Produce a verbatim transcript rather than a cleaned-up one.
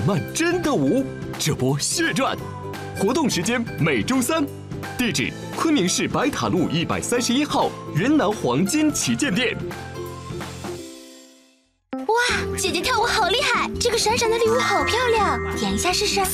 曼真的舞，这波血赚！活动时间每周三，地址昆明市白塔路一百三十一号云南黄金旗舰店。 哇，姐姐跳舞好厉害！这个闪闪的礼物好漂亮，点一下试试。